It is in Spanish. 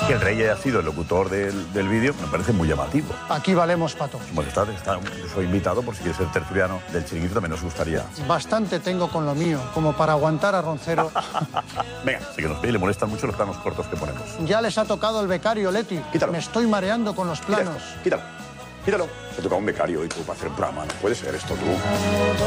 Que el rey haya sido el locutor del vídeo me parece muy llamativo. Aquí valemos para todos. Bueno, soy invitado por si quieres ser tertuliano del Chiringuito, también nos gustaría. Bastante tengo con lo mío, como para aguantar a Roncero. Venga, sí que nos ve y le molestan mucho los planos cortos que ponemos. Ya les ha tocado el becario, Leti. Quítalo. Me estoy mareando con los planos. Quítalo. Te ha tocado un becario y tú para hacer un programa. No puede ser esto tú.